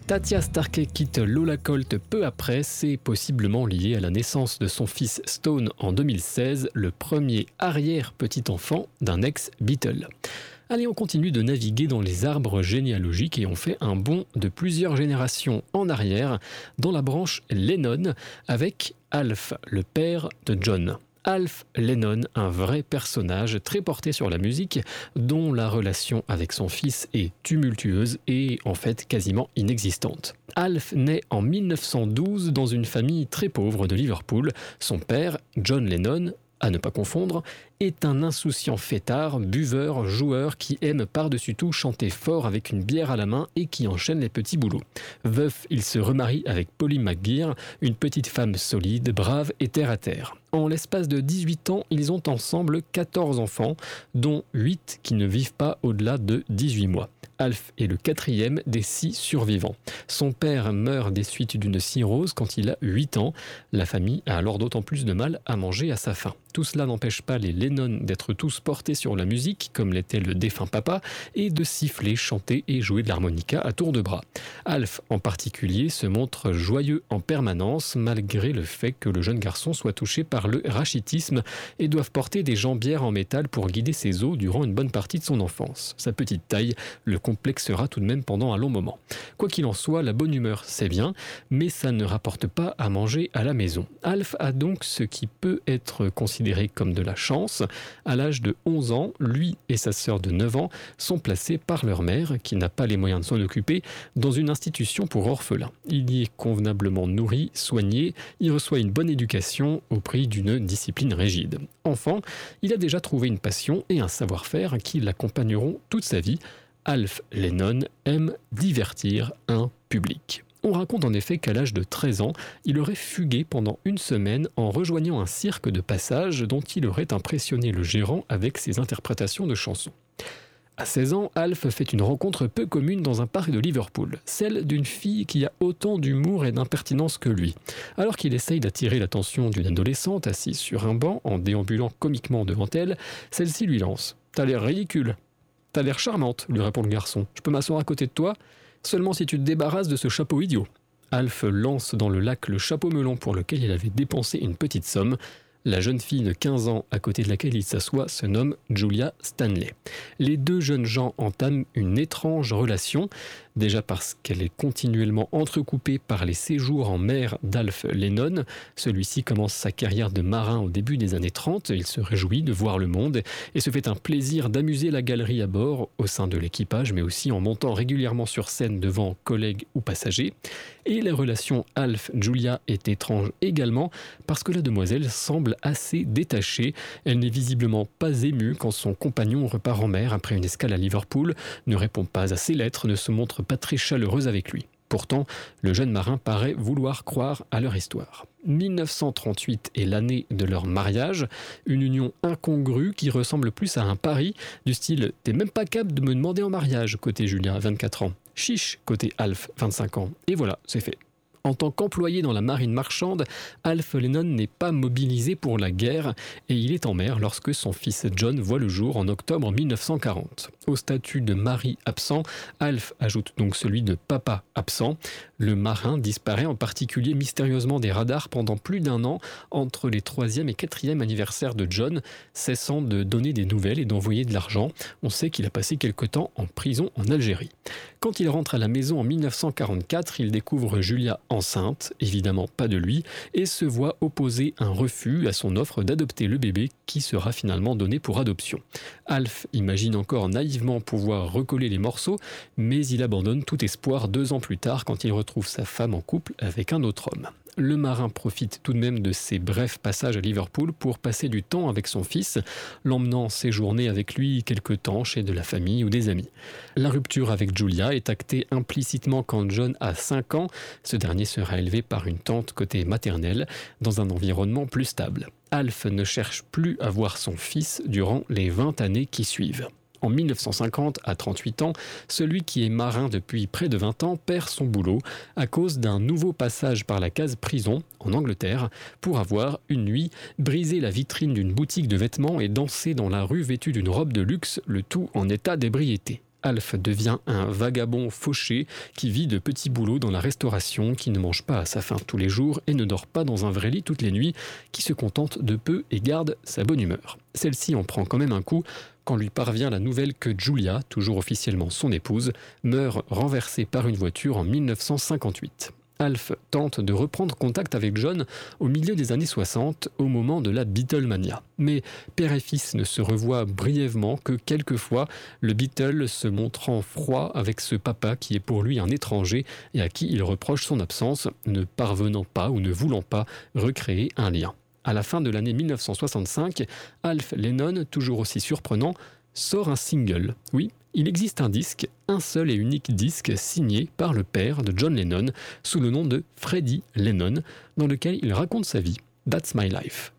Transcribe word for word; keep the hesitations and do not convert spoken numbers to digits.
Tatia Starkey quitte Lola Colt peu après, c'est possiblement lié à la naissance de son fils Stone en deux mille seize, le premier arrière-petit-enfant d'un ex-Beatle. Allez, on continue de naviguer dans les arbres généalogiques et on fait un bond de plusieurs générations en arrière dans la branche Lennon avec Alf, le père de John. Alf Lennon, un vrai personnage très porté sur la musique, dont la relation avec son fils est tumultueuse et en fait quasiment inexistante. Alf naît en mille neuf cent douze dans une famille très pauvre de Liverpool. Son père, John Lennon, à ne pas confondre, est un insouciant fêtard, buveur, joueur qui aime par-dessus tout chanter fort avec une bière à la main et qui enchaîne les petits boulots. Veuf, il se remarie avec Polly McGeer, une petite femme solide, brave et terre-à-terre. En l'espace de dix-huit ans, ils ont ensemble quatorze enfants, dont huit qui ne vivent pas au-delà de dix-huit mois. Alf est le quatrième des six survivants. Son père meurt des suites d'une cirrhose quand il a huit ans. La famille a alors d'autant plus de mal à manger à sa faim. Tout cela n'empêche pas les Lennon d'être tous portés sur la musique, comme l'était le défunt papa, et de siffler, chanter et jouer de l'harmonica à tour de bras. Alf, en particulier, se montre joyeux en permanence, malgré le fait que le jeune garçon soit touché par le rachitisme et doive porter des jambières en métal pour guider ses os durant une bonne partie de son enfance. Sa petite taille le complexera tout de même pendant un long moment. Quoi qu'il en soit, la bonne humeur, c'est bien, mais ça ne rapporte pas à manger à la maison. Alf a donc ce qui peut être considéré comme de la chance. À l'âge de onze ans, lui et sa sœur de neuf ans sont placés par leur mère, qui n'a pas les moyens de s'en occuper, dans une institution pour orphelins. Il y est convenablement nourri, soigné, il reçoit une bonne éducation au prix d'une discipline rigide. Enfant, il a déjà trouvé une passion et un savoir-faire qui l'accompagneront toute sa vie. Alf Lennon aime divertir un public. On raconte en effet qu'à l'âge de treize ans, il aurait fugué pendant une semaine en rejoignant un cirque de passage dont il aurait impressionné le gérant avec ses interprétations de chansons. À seize ans, Alf fait une rencontre peu commune dans un parc de Liverpool, celle d'une fille qui a autant d'humour et d'impertinence que lui. Alors qu'il essaye d'attirer l'attention d'une adolescente assise sur un banc en déambulant comiquement devant elle, celle-ci lui lance « T'as l'air ridicule !»« T'as l'air charmante !» lui répond le garçon. « Je peux m'asseoir à côté de toi ? Seulement si tu te débarrasses de ce chapeau idiot. » Alf lance dans le lac le chapeau melon pour lequel il avait dépensé une petite somme. La jeune fille de quinze ans à côté de laquelle il s'assoit se nomme Julia Stanley. Les deux jeunes gens entament une étrange relation, déjà parce qu'elle est continuellement entrecoupée par les séjours en mer d'Alf Lennon. Celui-ci commence sa carrière de marin au début des années trente, il se réjouit de voir le monde et se fait un plaisir d'amuser la galerie à bord, au sein de l'équipage, mais aussi en montant régulièrement sur scène devant collègues ou passagers. Et la relation Alf-Julia est étrange également, parce que la demoiselle semble assez détachée. Elle n'est visiblement pas émue quand son compagnon repart en mer après une escale à Liverpool, ne répond pas à ses lettres, ne se montre pas très chaleureuse avec lui. Pourtant, le jeune marin paraît vouloir croire à leur histoire. mille neuf cent trente-huit est l'année de leur mariage, une union incongrue qui ressemble plus à un pari, du style « T'es même pas capable de me demander en mariage » côté Julia, vingt-quatre ans. « Chiche » côté Alf, vingt-cinq ans. Et voilà, c'est fait. En tant qu'employé dans la marine marchande, Alf Lennon n'est pas mobilisé pour la guerre et il est en mer lorsque son fils John voit le jour en octobre mille neuf cent quarante. Au statut de mari absent, Alf ajoute donc celui de papa absent. Le marin disparaît en particulier mystérieusement des radars pendant plus d'un an entre les troisième et quatrième anniversaires de John, cessant de donner des nouvelles et d'envoyer de l'argent. On sait qu'il a passé quelque temps en prison en Algérie. Quand il rentre à la maison en mille neuf cent quarante-quatre, il découvre Julia enceinte, évidemment pas de lui, et se voit opposer un refus à son offre d'adopter le bébé qui sera finalement donné pour adoption. Alf imagine encore naïvement pouvoir recoller les morceaux, mais il abandonne tout espoir deux ans plus tard quand il retrouve sa femme en couple avec un autre homme. Le marin profite tout de même de ses brefs passages à Liverpool pour passer du temps avec son fils, l'emmenant séjourner avec lui quelque temps chez de la famille ou des amis. La rupture avec Julia est actée implicitement quand John a cinq ans. Ce dernier sera élevé par une tante côté maternelle dans un environnement plus stable. Alf ne cherche plus à voir son fils durant les vingt années qui suivent. En mille neuf cent cinquante, à trente-huit ans, celui qui est marin depuis près de vingt ans perd son boulot à cause d'un nouveau passage par la case prison en Angleterre pour avoir, une nuit, brisé la vitrine d'une boutique de vêtements et dansé dans la rue vêtu d'une robe de luxe, le tout en état d'ébriété. Alf devient un vagabond fauché qui vit de petits boulots dans la restauration, qui ne mange pas à sa faim tous les jours et ne dort pas dans un vrai lit toutes les nuits, qui se contente de peu et garde sa bonne humeur. Celle-ci en prend quand même un coup quand lui parvient la nouvelle que Julia, toujours officiellement son épouse, meurt renversée par une voiture en mille neuf cent cinquante-huit. Alf tente de reprendre contact avec John au milieu des années soixante, au moment de la Beatlemania. Mais père et fils ne se revoient brièvement que quelques fois, le Beatle se montrant froid avec ce papa qui est pour lui un étranger et à qui il reproche son absence, ne parvenant pas ou ne voulant pas recréer un lien. À la fin de l'année mille neuf cent soixante-cinq, Alf Lennon, toujours aussi surprenant, sort un single. Oui, il existe un disque, un seul et unique disque signé par le père de John Lennon sous le nom de Freddie Lennon, dans lequel il raconte sa vie. That's My Life.